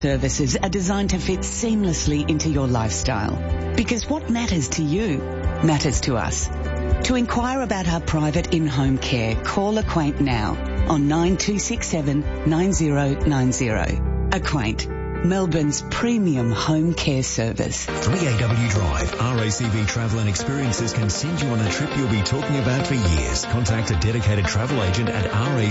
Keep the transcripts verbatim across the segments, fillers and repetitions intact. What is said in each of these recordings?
Services are designed to fit seamlessly into your lifestyle. Because what matters to you matters to us. To inquire about our private in-home care, call Acquaint now on nine two six seven nine zero nine zero. Acquaint, Melbourne's premium home care service. three A W Drive. R A C V Travel and Experiences can send you on a trip you'll be talking about for years. Contact a dedicated travel agent at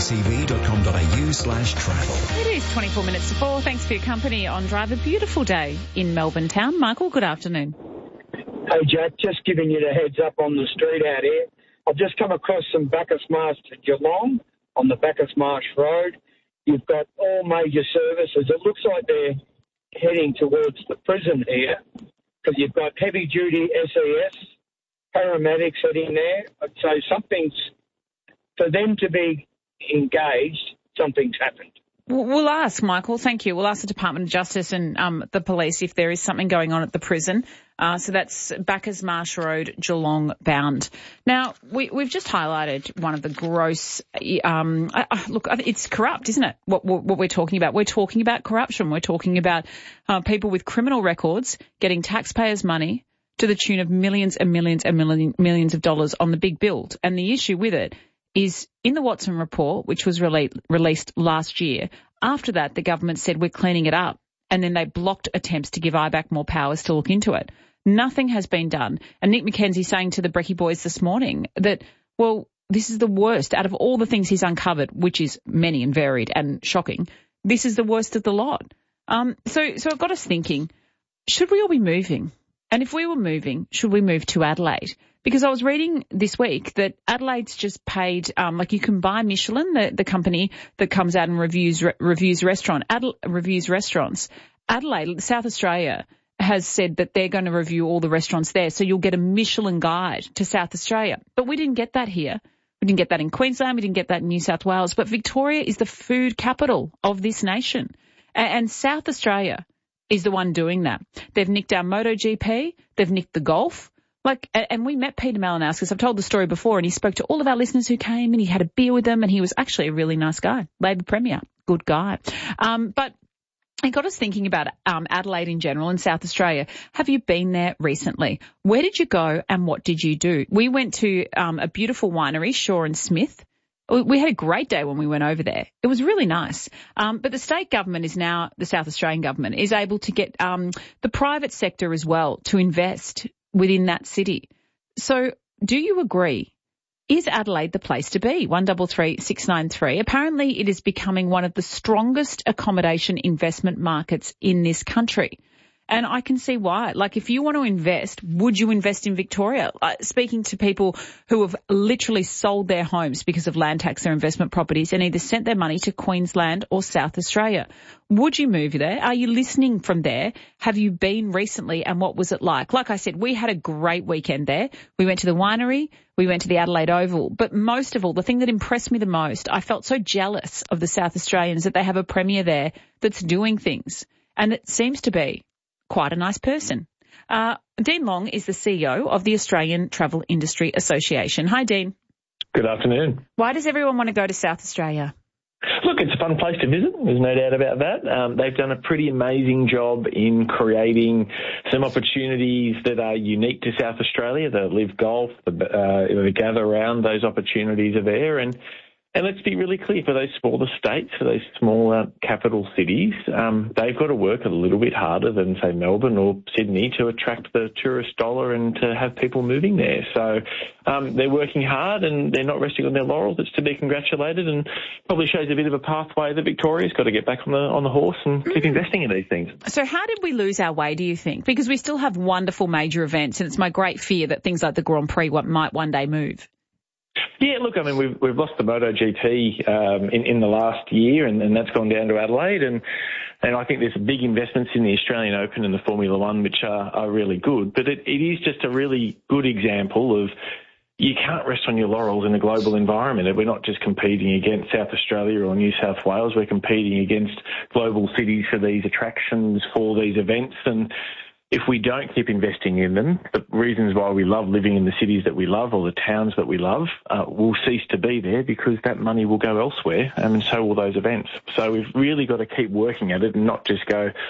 racv.com.au slash travel. It is twenty-four minutes to four. Thanks for your company on Drive. A beautiful day in Melbourne town. Michael, good afternoon. Hey, Jack, just giving you the heads up on the street out here. I've just come across some Bacchus Marsh to Geelong on the Bacchus Marsh Road. You've got all major services. It looks like they're heading towards the prison here because you've got heavy-duty S E S, paramedics heading there. I'd say something's, for them to be engaged, something's happened. We'll ask, Michael, thank you. We'll ask the Department of Justice and um, the police if there is something going on at the prison. Uh, so that's Bacchus Marsh Road, Geelong bound. Now, we, we've just highlighted one of the gross, um, uh, look, it's corrupt, isn't it, what, what, what we're talking about? We're talking about corruption. We're talking about uh, people with criminal records getting taxpayers' money to the tune of millions and millions and million, millions of dollars on the big build. And the issue with it is in the Watson report, which was rele- released last year. After that, the government said we're cleaning it up, and then they blocked attempts to give I B A C more powers to look into it. Nothing has been done. And Nick McKenzie saying to the Brekkie boys this morning that, well, this is the worst out of all the things he's uncovered, which is many and varied and shocking. This is the worst of the lot. Um, so, so it got us thinking, should we all be moving? And if we were moving, should we move to Adelaide? Because I was reading this week that Adelaide's just paid, um, like you can buy Michelin, the, the company that comes out and reviews re- reviews restaurant, Adela- reviews restaurants. Adelaide, South Australia, has said that they're going to review all the restaurants there, so you'll get a Michelin guide to South Australia. But we didn't get that here. We didn't get that in Queensland. We didn't get that in New South Wales. But Victoria is the food capital of this nation, and, and South Australia is the one doing that. They've nicked our MotoGP. They've nicked the golf. Like, and we met Peter Malinauskas. I've told the story before, and he spoke to all of our listeners who came, and he had a beer with them, and he was actually a really nice guy. Labor Premier, good guy. Um, but it got us thinking about um, Adelaide in general and South Australia. Have you been there recently? Where did you go, and what did you do? We went to um, a beautiful winery, Shaw and Smith. We had a great day when we went over there. It was really nice. Um, but the state government is now, the South Australian government, is able to get um, the private sector as well to invest within that city. So do you agree? Is Adelaide the place to be? one three three six nine three. Apparently it is becoming one of the strongest accommodation investment markets in this country. And I can see why. Like, if you want to invest, would you invest in Victoria? Uh, speaking to people who have literally sold their homes because of land tax, their investment properties, and either sent their money to Queensland or South Australia. Would you move there? Are you listening from there? Have you been recently, and what was it like? Like I said, we had a great weekend there. We went to the winery. We went to the Adelaide Oval. But most of all, the thing that impressed me the most, I felt so jealous of the South Australians that they have a premier there that's doing things. And it seems to be quite a nice person. Uh, Dean Long is the C E O of the Australian Travel Industry Association. Hi, Dean. Good afternoon. Why does everyone want to go to South Australia? Look, it's a fun place to visit. There's no doubt about that. Um, they've done a pretty amazing job in creating some opportunities that are unique to South Australia. The Live Golf, the, uh, the gather around, those opportunities are there. And And let's be really clear, for those smaller states, for those smaller capital cities, um, they've got to work a little bit harder than, say, Melbourne or Sydney to attract the tourist dollar and to have people moving there. So um, they're working hard and they're not resting on their laurels. It's to be congratulated, and probably shows a bit of a pathway that Victoria's got to get back on the on the horse and keep investing in these things. So how did we lose our way, do you think? Because we still have wonderful major events, and it's my great fear that things like the Grand Prix might one day move. Yeah, look, I mean, we've we've lost the MotoGP um, in in the last year, and, and that's gone down to Adelaide, and and I think there's big investments in the Australian Open and the Formula One, which are, are really good. But it, it is just a really good example of you can't rest on your laurels in a global environment. We're not just competing against South Australia or New South Wales. We're competing against global cities for these attractions, for these events, and if we don't keep investing in them, the reasons why we love living in the cities that we love or the towns that we love uh, will cease to be there because that money will go elsewhere, and so will those events. So we've really got to keep working at it and not just go,